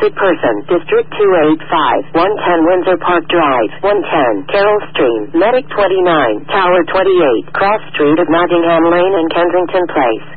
wanted person, District 285, 110 Windsor Park Drive, 110 Carroll Stream, Medic 29, Tower 28, Cross Street of Nottingham Lane and Kensington Place.